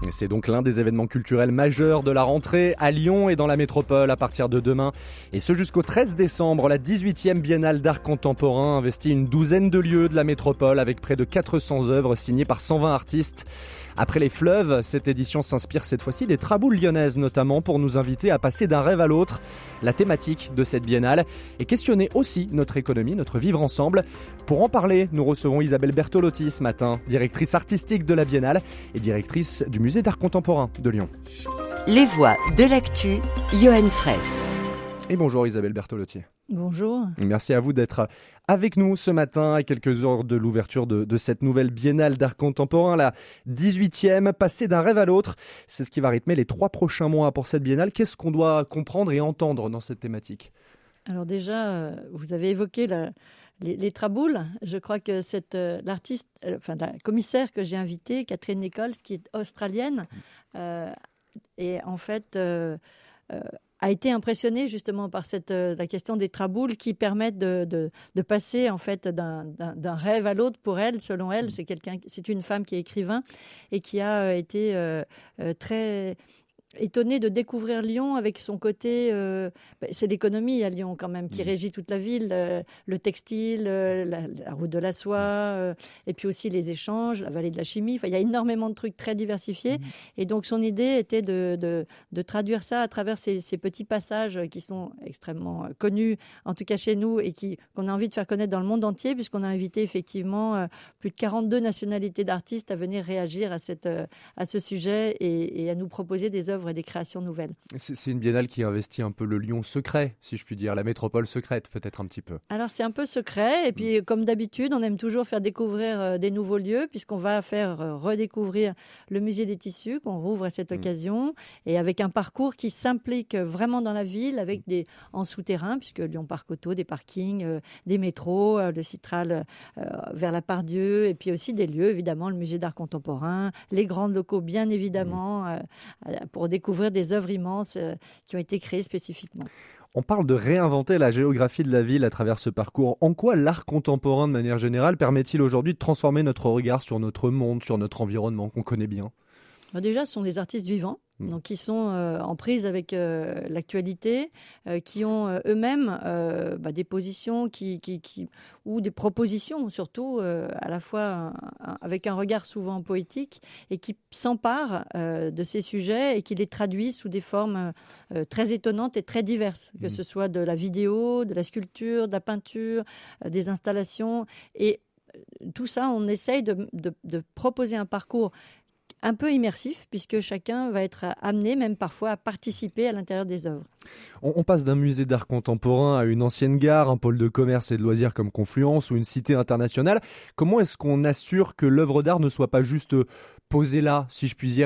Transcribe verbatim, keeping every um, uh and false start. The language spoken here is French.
C'est donc l'un des événements culturels majeurs de la rentrée à Lyon et dans la métropole à partir de demain. Et ce jusqu'au treize décembre, la dix-huitième Biennale d'art contemporain investit une douzaine de lieux de la métropole avec près de quatre cents œuvres signées par cent vingt artistes. Après les fleuves, cette édition s'inspire cette fois-ci des traboules lyonnaises notamment pour nous inviter à passer d'un rêve à l'autre. La thématique de cette biennale est questionner aussi notre économie, notre vivre ensemble. Pour en parler, nous recevons Isabelle Bertolotti ce matin, directrice artistique de la biennale et directrice du musée d'art contemporain de Lyon. Les voix de l'actu, Johan Fraisse. Et bonjour Isabelle Bertolotti. Bonjour. Merci à vous d'être avec nous ce matin à quelques heures de l'ouverture de, de cette nouvelle biennale d'art contemporain, la dix-huitième, passer d'un rêve à l'autre. C'est ce qui va rythmer les trois prochains mois pour cette biennale. Qu'est-ce qu'on doit comprendre et entendre dans cette thématique ? Alors déjà, vous avez évoqué la, les, les traboules. Je crois que cette, l'artiste, enfin la commissaire que j'ai invitée, Catherine Nichols, qui est australienne, euh, et en fait... Euh, euh, a été impressionnée justement par cette, euh, la question des traboules qui permettent de, de, de passer en fait d'un, d'un, d'un rêve à l'autre pour elle. Selon elle, c'est, quelqu'un, c'est une femme qui est écrivain et qui a euh, été euh, euh, très... étonnée de découvrir Lyon avec son côté, euh, c'est l'économie à Lyon quand même qui régit toute la ville, euh, le textile, euh, la, la route de la soie, euh, et puis aussi les échanges, la vallée de la chimie. Enfin, il y a énormément de trucs très diversifiés. Mmh. Et donc son idée était de, de, de traduire ça à travers ces, ces petits passages qui sont extrêmement connus, en tout cas chez nous, et qui, qu'on a envie de faire connaître dans le monde entier, puisqu'on a invité effectivement euh, plus de quarante-deux nationalités d'artistes à venir réagir à, cette, euh, à ce sujet et, et à nous proposer des œuvres et des créations nouvelles. C'est, c'est une biennale qui investit un peu le Lyon secret, si je puis dire, la métropole secrète peut-être un petit peu. Alors c'est un peu secret et puis mmh. comme d'habitude on aime toujours faire découvrir euh, des nouveaux lieux puisqu'on va faire euh, redécouvrir le musée des tissus qu'on rouvre à cette mmh. occasion et avec un parcours qui s'implique vraiment dans la ville avec des en souterrain puisque Lyon Parc Auto, des parkings, euh, des métros, euh, le Citral euh, vers la Part-Dieu et puis aussi des lieux évidemment le musée d'art contemporain, les grands locaux bien évidemment mmh. euh, pour découvrir des œuvres immenses euh, qui ont été créées spécifiquement. On parle de réinventer la géographie de la ville à travers ce parcours. En quoi l'art contemporain, de manière générale, permet-il aujourd'hui de transformer notre regard sur notre monde, sur notre environnement qu'on connaît bien ? Déjà, ce sont des artistes vivants. Donc, qui sont euh, en prise avec euh, l'actualité, euh, qui ont euh, eux-mêmes euh, bah, des positions qui, qui, qui, ou des propositions, surtout euh, à la fois un, un, avec un regard souvent poétique, et qui s'emparent euh, de ces sujets et qui les traduisent sous des formes euh, très étonnantes et très diverses, que mmh. ce soit de la vidéo, de la sculpture, de la peinture, euh, des installations. Et euh, tout ça, on essaye de, de, de proposer un parcours un peu immersif, puisque chacun va être amené, même parfois, à participer à l'intérieur des œuvres. On, on passe d'un musée d'art contemporain à une ancienne gare, un pôle de commerce et de loisirs comme Confluence ou une cité internationale. Comment est-ce qu'on assure que l'œuvre d'art ne soit pas juste posée là, si je puis dire,